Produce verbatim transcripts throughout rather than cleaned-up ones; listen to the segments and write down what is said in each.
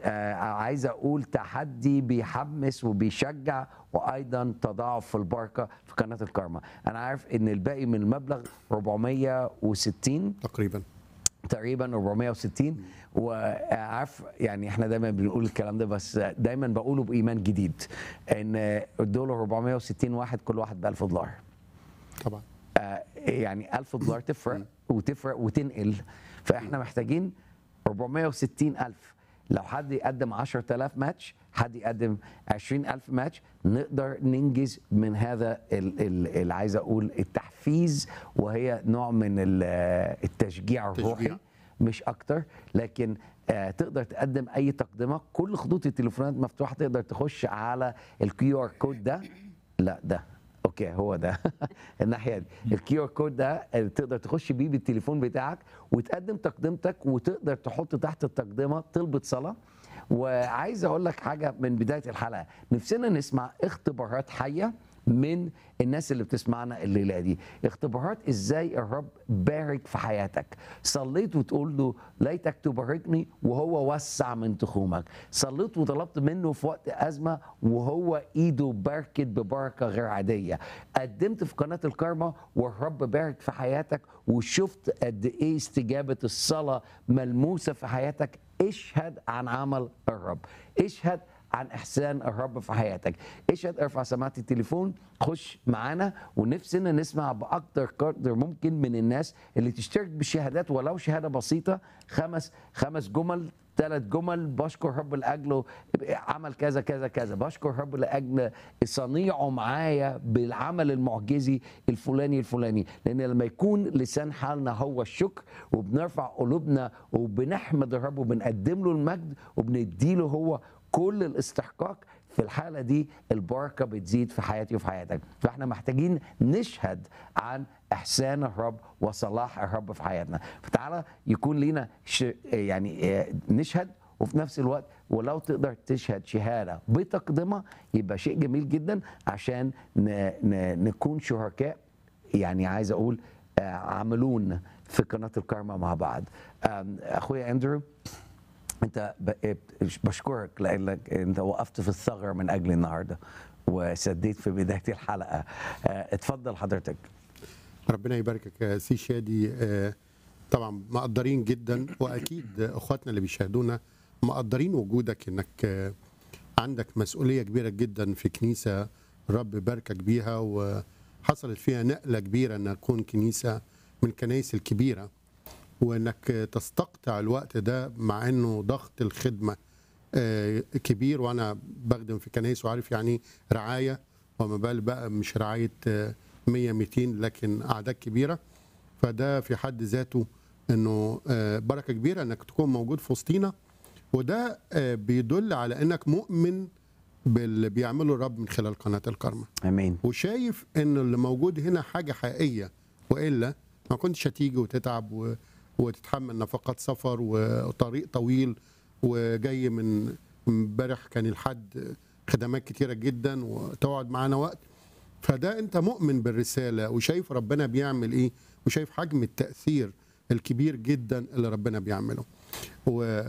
آه عايز اقول تحدي بيحمس وبيشجع، وايضا تضاعف في البركه في قناه الكارما. انا عارف ان الباقي من المبلغ أربعمية وستين تقريبا تقريبا أربعمية وستين. وعارف يعني احنا دايما بنقول الكلام ده، بس دايما بقوله بايمان جديد، ان دول أربعمية وستين واحد كل واحد ب ألف دولار. طبعا. آه يعني ألف دولار تفرق وتفرق وتنقل. فاحنا محتاجين أربعمية وستين ألف. لو حد يقدم عشرة آلاف ماتش، حد يقدم عشرين ألف ماتش، نقدر ننجز من هذا اللي عايز اقول التحفيز، وهي نوع من ال- التشجيع الروحي تشجيع. مش اكتر. لكن آه، تقدر تقدم اي تقدمه، كل خطوط التليفونات مفتوحه، تقدر تخش على الكيو ار كود ده. لا ده اوكي هو ده الناحيه دي الكيو ار كود ده اللي تقدر تخش بيه بالتليفون بتاعك وتقدم تقدمتك، وتقدر تحط تحت التقدمه طلبة صلاه. وعايز اقول لك حاجه من بدايه الحلقه، نفسنا نسمع اختبارات حيه من الناس اللي بتسمعنا الليله دي. اختبارات ازاي الرب بارك في حياتك. صليت وتقول له ليتك تباركني وهو وسع من تخومك. صليت وطلبت منه في وقت ازمه وهو ايده باركت ببركه غير عاديه. قدمت في قناه الكارما والرب بارك في حياتك، وشفت قد ايه استجابه الصلاه ملموسه في حياتك. اشهد عن عمل الرب، اشهد عن احسان الرب في حياتك، اشهد. ارفع سماعه التليفون، خش معانا، ونفسنا نسمع باكتر قدر ممكن من الناس اللي تشترك بالشهادات، ولو شهاده بسيطه، خمس خمس جمل، ثلاث جمل. بشكر الرب لاجله عمل كذا كذا كذا، بشكر الرب لاجل صنيعه معايا بالعمل المعجزي الفلاني الفلاني. لان لما يكون لسان حالنا هو الشكر، وبنرفع قلوبنا وبنحمد الرب وبنقدم له المجد وبنديله هو كل الاستحقاق، في الحالة دي البركة بتزيد في حياتي وفي حياتك. فاحنا محتاجين نشهد عن إحسان الرب وصلاح الرب في حياتنا. فتعالى يكون لينا ش... يعني نشهد، وفي نفس الوقت ولو تقدر تشهد شهادة بتقدمة يبقى شيء جميل جدا، عشان ن... ن... نكون شركاء، يعني عايز أقول عاملون في قناة الكارما مع بعض. أخويا أندرو، انت ب- بشكرك لانك انت وقفت في الثغر من اجلي النهارده وسديت في بدايه الحلقه. اه، اتفضل حضرتك. ربنا يباركك يا سي شادي. آه، طبعا مقدرين جدا، واكيد اخواتنا اللي بيشاهدونا مقدرين وجودك، انك آه، عندك مسؤوليه كبيره جدا في كنيسه رب باركك بيها، وحصلت فيها نقله كبيره انها تكون كنيسه من الكنائس الكبيره، وانك تستقطع الوقت ده مع انه ضغط الخدمه آه، كبير. وانا بخدم في كنايس وعارف يعني رعايه، وما بال بقى مش رعايه آه، مية ميتين، لكن اعداد كبيره. فده في حد ذاته انه آه، بركه كبيره انك تكون موجود في وسطينا، وده آه، بيدل على انك مؤمن باللي بيعمله الرب من خلال قناه الكارما، امين. وشايف ان اللي موجود هنا حاجه حقيقيه، والا ما كنتش هتيجي وتتعب و... وتتحمل نفقات سفر وطريق طويل، وجاي من امبارح كان الحد خدمات كتيره جدا وتقعد معانا وقت. فده انت مؤمن بالرساله وشايف ربنا بيعمل ايه، وشايف حجم التاثير الكبير جدا اللي ربنا بيعمله. و...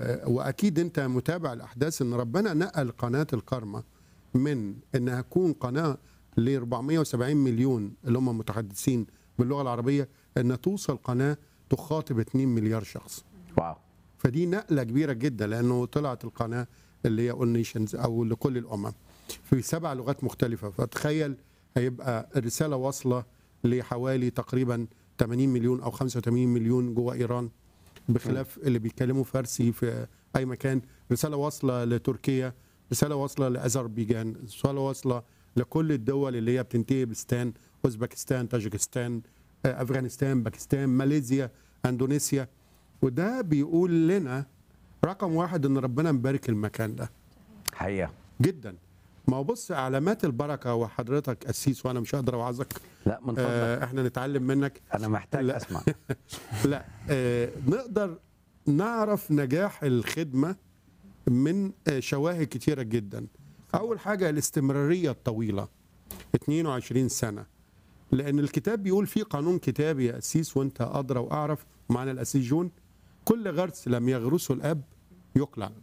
واكيد انت متابع الاحداث، ان ربنا نقل قناه الكارما من انها تكون قناه ل أربعمية وسبعين مليون اللي هم متحدثين باللغه العربيه، انها توصل قناه تخاطب اتنين مليار شخص. واو. فدي نقله كبيره جدا، لانه طلعت القناه اللي هي اول نيشنز او لكل الامم في سبع لغات مختلفه. فتخيل هيبقى الرساله واصله لحوالي تقريبا ثمانين مليون او خمسة وثمانين مليون جوه ايران، بخلاف اللي بيتكلموا فارسي في اي مكان. رساله واصله لتركيا، رساله واصله لاذربيجان، رساله واصله لكل الدول اللي هي بتنتهي بستان، اوزبكستان، طاجكستان، افغانستان، باكستان، ماليزيا، اندونيسيا. وده بيقول لنا رقم واحد ان ربنا مبارك المكان ده حقيقه. جدا. ما هو بص، علامات البركه، وحضرتك قسيس وانا مش هقدر اوعظك، لا من فضلك. آه احنا نتعلم منك. انا محتاج لا. اسمع. لا آه نقدر نعرف نجاح الخدمه من آه شواهد كتيره جدا. اول حاجه الاستمراريه الطويله، اتنين وعشرين سنه، لان الكتاب بيقول في قانون كتابي يا قسيس، وانت ادرى واعرف، ومعنا القسيس جون: كل غرس لم يغرسه الاب يقلع.